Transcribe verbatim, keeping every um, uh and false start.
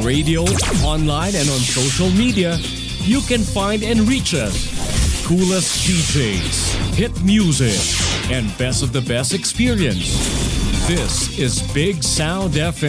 radio, online, and on social media, you can find and reach us. Coolest D Js, hit music, and best of the best experience. This is Big Sound F M.